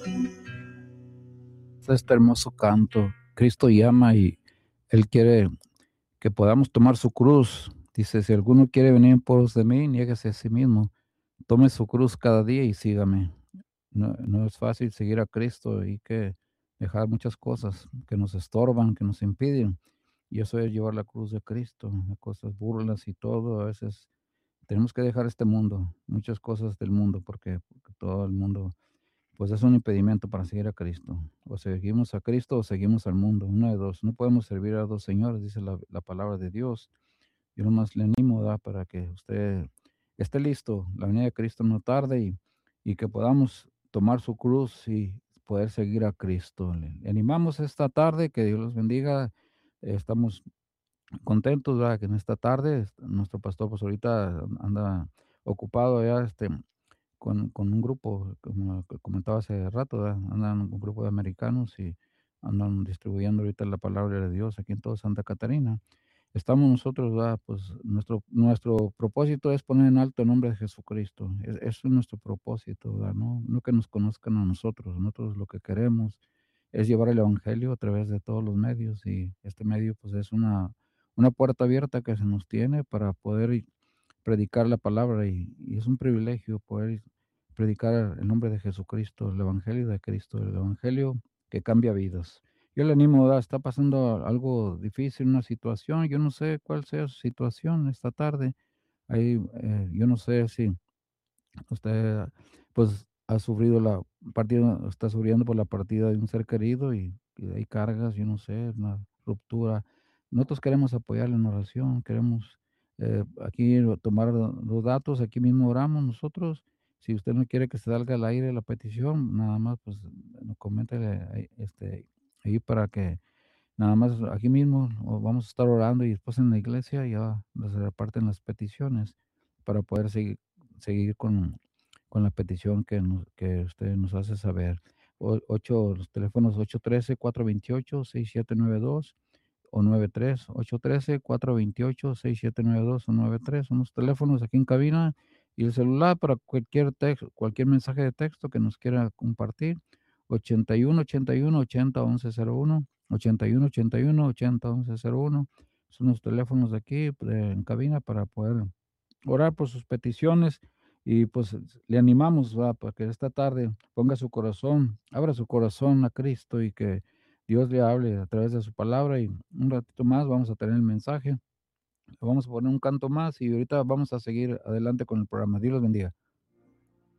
Este hermoso canto. Cristo llama y Él quiere que podamos tomar su cruz. Dice, si alguno quiere venir en pos de mí, niéguese a sí mismo. Tome su cruz cada día y sígame. No es fácil seguir a Cristo, hay que dejar muchas cosas que nos estorban, que nos impiden. Y eso es llevar la cruz de Cristo, las cosas burlas y todo. A veces tenemos que dejar este mundo, muchas cosas del mundo, porque todo el mundo pues es un impedimento para seguir a Cristo. O seguimos a Cristo o seguimos al mundo, una de dos. No podemos servir a dos señores, dice la palabra de Dios. Yo nomás le animo, ¿verdad? Para que usted esté listo, la venida de Cristo no tarde y que podamos tomar su cruz y poder seguir a Cristo. Le animamos esta tarde, que Dios los bendiga. Estamos contentos, ¿verdad? Que en esta tarde nuestro pastor pues ahorita anda ocupado ya con un grupo, como que comentaba hace rato, ¿verdad? Andan un grupo de americanos y andan distribuyendo ahorita la palabra de Dios aquí en toda Santa Catarina. Estamos nosotros, ¿verdad? Pues nuestro propósito es poner en alto el nombre de Jesucristo. Eso es nuestro propósito, ¿verdad? No que nos conozcan a nosotros. Nosotros lo que queremos es llevar el evangelio a través de todos los medios y este medio pues es una puerta abierta que se nos tiene para poder predicar la palabra y es un privilegio poder predicar el nombre de Jesucristo, el evangelio de Cristo, el evangelio que cambia vidas. Yo le animo, ¿verdad? Está pasando algo difícil, una situación, yo no sé cuál sea su situación esta tarde. Ahí, yo no sé si usted, pues, ha sufrido la partida, está sufriendo por la partida de un ser querido y hay cargas, yo no sé, una ruptura. Nosotros queremos apoyarle en oración, queremos aquí tomar los datos, aquí mismo oramos nosotros. Si usted no quiere que se salga al aire la petición, nada más, pues, coméntele ahí, ahí para que nada más aquí mismo vamos a estar orando y después en la iglesia ya se reparten las peticiones para poder seguir con la petición que usted nos hace saber. Los teléfonos 813-428-6792 o 93, 813-428-6792 o 93 son los teléfonos aquí en cabina y el celular para cualquier texto, cualquier mensaje de texto que nos quiera compartir. 81 81 80 11 01, 81 81 80 11 01 son los teléfonos de aquí en cabina para poder orar por sus peticiones y pues le animamos, ¿verdad? Para que esta tarde ponga su corazón, abra su corazón a Cristo y que Dios le hable a través de su palabra y un ratito más vamos a tener el mensaje, vamos a poner un canto más y ahorita vamos a seguir adelante con el programa. Dios los bendiga.